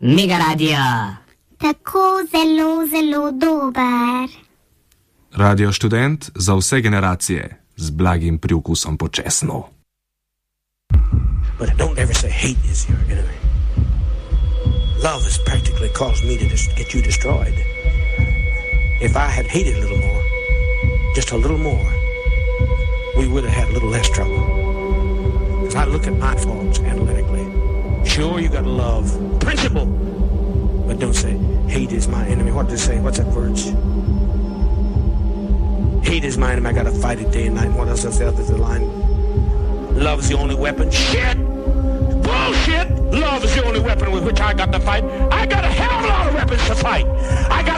Mega Radio. Tako zelo, zelo dober. Radio Študent za vse generacije z blagim priokusom po česnu. But don't ever say hate is your enemy. Love has practically caused me to get you destroyed. If I had hated a little more, just a little more, we would have had a little less trouble. Because I look at my faults analytically. Sure, you gotta love principle, but don't say hate is my enemy. What does it say? What's that word? Hate is my enemy. I gotta fight it day and night. What else is the other line? Love is the only weapon. Shit! Bullshit! Love is the only weapon with which I got to fight. I got a hell of a lot of weapons to fight. I got